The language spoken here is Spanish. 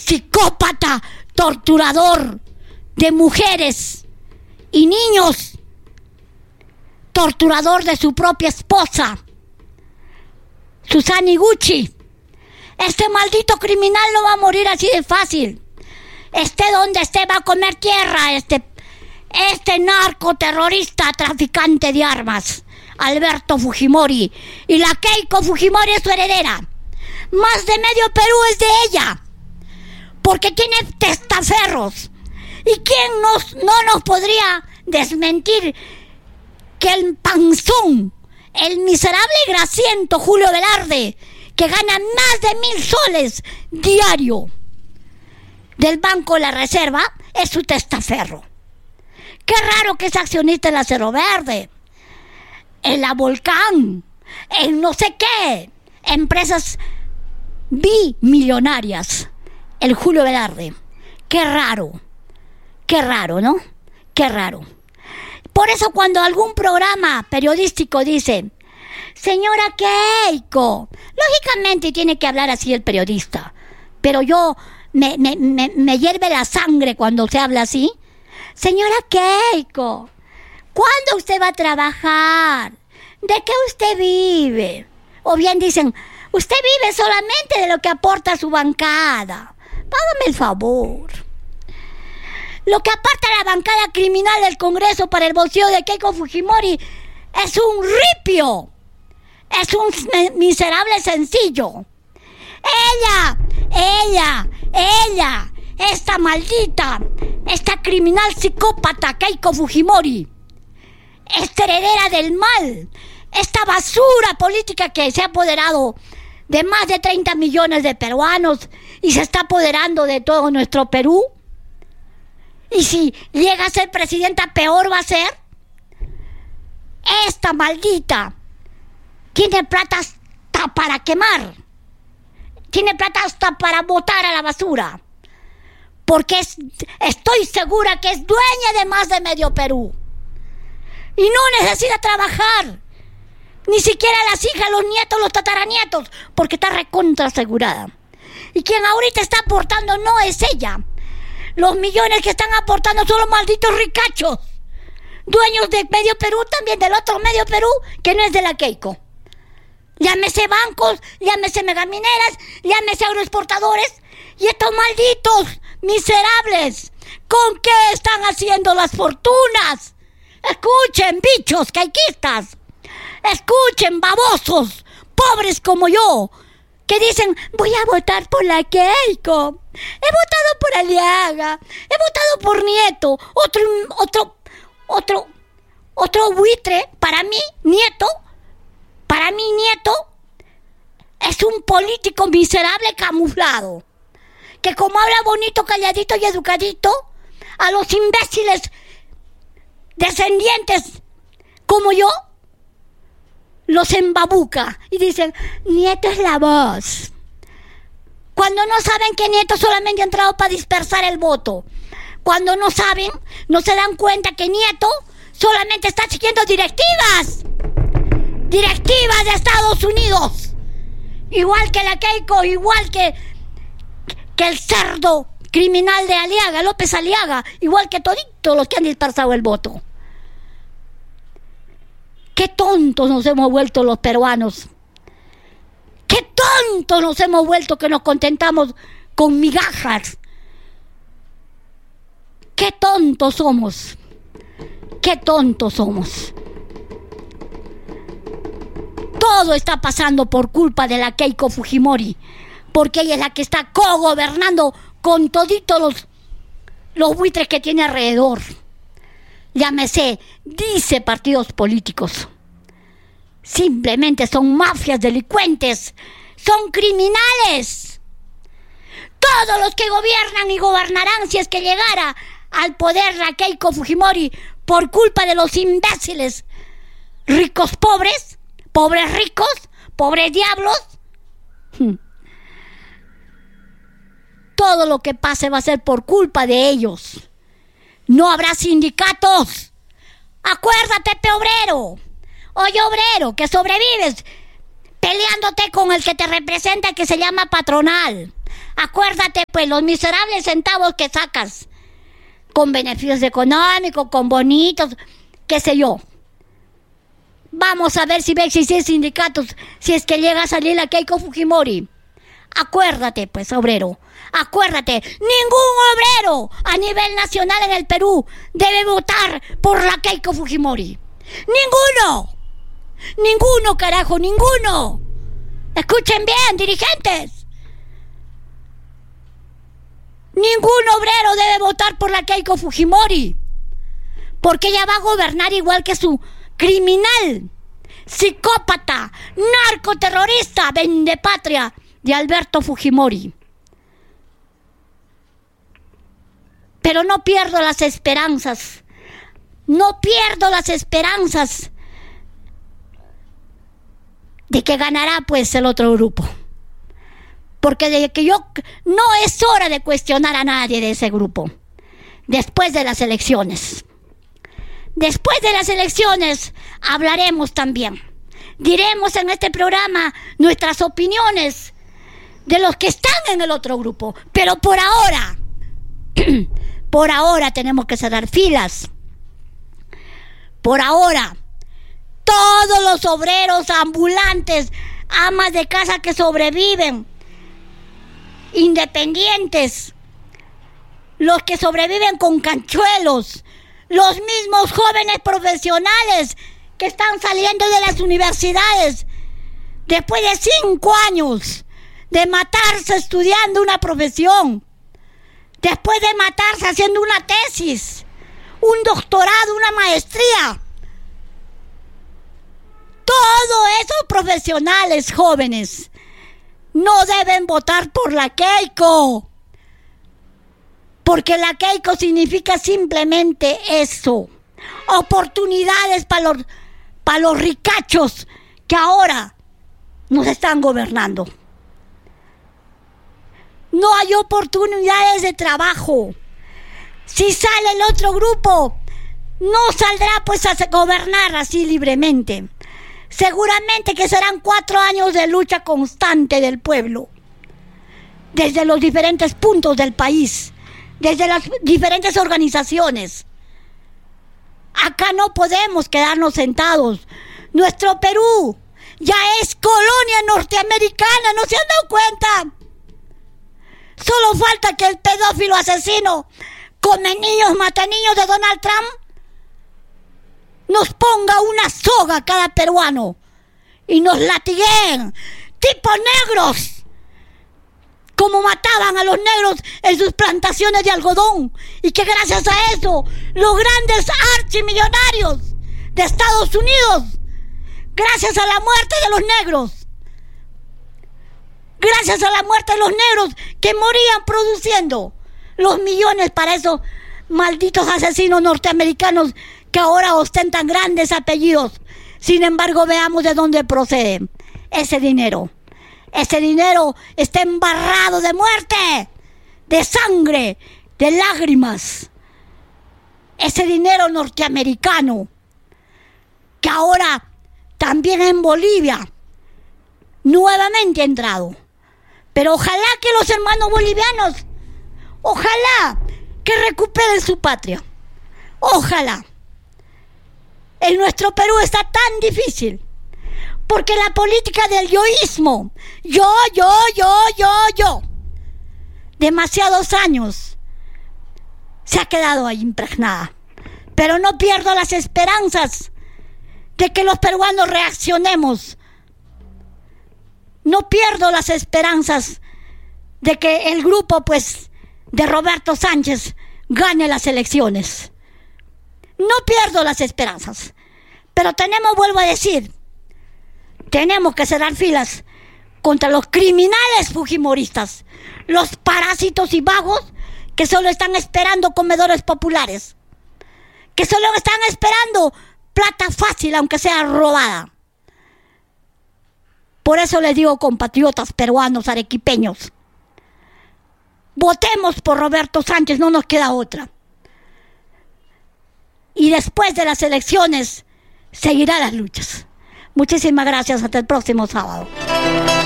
psicópata, torturador de mujeres y niños, torturador de su propia esposa, Susana Higuchi. Este maldito criminal no va a morir así de fácil. Esté donde esté, va a comer tierra este narcoterrorista, traficante de armas, Alberto Fujimori. Y la Keiko Fujimori es su heredera. Más de medio Perú es de ella, porque tiene testaferros. ¿Y quién no nos podría desmentir que el panzón, el miserable y grasiento Julio Velarde, que gana más de 1,000 soles diario del Banco de la Reserva, es su testaferro? Qué raro que es accionista en la Cerro Verde, en la Volcán, en no sé qué, empresas bimillonarias, el Julio Velarde. Qué raro, ¿no? Qué raro. Por eso cuando algún programa periodístico dice, señora Keiko, lógicamente tiene que hablar así el periodista, pero yo me hierve la sangre cuando se habla así. Señora Keiko, ¿cuándo usted va a trabajar? ¿De qué usted vive? O bien dicen, usted vive solamente de lo que aporta su bancada. Págame el favor. Lo que aporta la bancada criminal del Congreso para el bolsillo de Keiko Fujimori es un ripio. Es un miserable sencillo. Ella, esta maldita, esta criminal psicópata Keiko Fujimori, esta heredera del mal, esta basura política que se ha apoderado de más de 30 millones de peruanos y se está apoderando de todo nuestro Perú. Y si llega a ser presidenta, peor va a ser. Esta maldita tiene plata hasta para quemar, tiene plata hasta para botar a la basura, porque estoy segura que es dueña de más de medio Perú y no necesita trabajar, ni siquiera las hijas, los nietos, los tataranietos, porque está recontra asegurada. Y quien ahorita está aportando no es ella. Los millones que están aportando son los malditos ricachos, dueños de medio Perú, también del otro medio Perú, que no es de la Keiko. Llámese bancos, llámese megamineras, llámese agroexportadores. Y estos malditos miserables, ¿con qué están haciendo las fortunas? Escuchen, bichos caiquistas. Escuchen, babosos, pobres como yo, que dicen, voy a votar por la Keiko. He votado por Aliaga, he votado por Nieto, otro buitre. Para mí, Nieto es un político miserable camuflado, que como habla bonito, calladito y educadito, a los imbéciles descendientes como yo, los embabuca y dicen, Nieto es la voz. Cuando no saben que Nieto solamente ha entrado para dispersar el voto. Cuando no saben, no se dan cuenta que Nieto solamente está siguiendo directivas de Estados Unidos. Igual que la Keiko, igual que el cerdo criminal de Aliaga, López Aliaga, igual que toditos los que han dispersado el voto. Qué tontos nos hemos vuelto los peruanos. Qué tontos nos hemos vuelto que nos contentamos con migajas. Qué tontos somos. Qué tontos somos. Todo está pasando por culpa de la Keiko Fujimori, porque ella es la que está cogobernando con toditos los buitres que tiene alrededor. Llámese, dice partidos políticos. Simplemente son mafias delincuentes, son criminales. Todos los que gobiernan y gobernarán, si es que llegara al poder la Keiko Fujimori, por culpa de los imbéciles, ricos pobres, pobres ricos, pobres diablos. Todo lo que pase va a ser por culpa de ellos. No habrá sindicatos. Acuérdate, obrero. Oye, obrero, que sobrevives peleándote con el que te representa, que se llama patronal. Acuérdate, pues, los miserables centavos que sacas, con beneficios económicos, con bonitos, qué sé yo. Vamos a ver si va a existir sindicatos, si es que llega a salir la Keiko Fujimori. Acuérdate, pues, obrero, acuérdate, ningún obrero a nivel nacional en el Perú debe votar por la Keiko Fujimori. ¡Ninguno! ¡Ninguno, carajo, ninguno! Escuchen bien, dirigentes. Ningún obrero debe votar por la Keiko Fujimori, porque ella va a gobernar igual que su criminal, psicópata, narcoterrorista, vendepatria de Alberto Fujimori. Pero no pierdo las esperanzas, de que ganará pues el otro grupo. Porque de que yo no es hora de cuestionar a nadie de ese grupo. Después de las elecciones. Después de las elecciones hablaremos también. Diremos en este programa nuestras opiniones de los que están en el otro grupo. Pero por ahora tenemos que cerrar filas. Por ahora, todos los obreros ambulantes, amas de casa que sobreviven, independientes, los que sobreviven con canchuelos, los mismos jóvenes profesionales que están saliendo de las universidades después de 5 años de matarse estudiando una profesión, después de matarse haciendo una tesis, un doctorado, una maestría. Todos esos profesionales jóvenes no deben votar por la Keiko, porque la Keiko significa simplemente eso, oportunidades para los ricachos que ahora nos están gobernando. No hay oportunidades de trabajo. Si sale el otro grupo, no saldrá pues a gobernar así libremente. Seguramente que serán 4 años de lucha constante del pueblo, desde los diferentes puntos del país, desde las diferentes organizaciones. Acá no podemos quedarnos sentados. Nuestro Perú ya es colonia norteamericana, ¿no se han dado cuenta? Solo falta que el pedófilo asesino, come niños, mata niños de Donald Trump, nos ponga una soga a cada peruano y nos latiguen, tipo negros, como mataban a los negros en sus plantaciones de algodón, y que gracias a eso los grandes archimillonarios de Estados Unidos, gracias a la muerte de los negros, gracias a la muerte de los negros que morían produciendo los millones para esos malditos asesinos norteamericanos que ahora ostentan grandes apellidos. Sin embargo, veamos de dónde procede ese dinero. Ese dinero está embarrado de muerte, de sangre, de lágrimas. Ese dinero norteamericano que ahora también en Bolivia nuevamente ha entrado. Pero ojalá que los hermanos bolivianos, ojalá que recuperen su patria. Ojalá. En nuestro Perú está tan difícil, porque la política del yoísmo, yo, demasiados años se ha quedado ahí impregnada. Pero no pierdo las esperanzas de que los peruanos reaccionemos. No pierdo las esperanzas de que el grupo, pues, de Roberto Sánchez gane las elecciones. No pierdo las esperanzas, pero vuelvo a decir, tenemos que cerrar filas contra los criminales fujimoristas, los parásitos y vagos que solo están esperando comedores populares, que solo están esperando plata fácil, aunque sea robada. Por eso les digo, compatriotas peruanos, arequipeños, votemos por Roberto Sánchez, no nos queda otra. Y después de las elecciones seguirán las luchas. Muchísimas gracias, hasta el próximo sábado.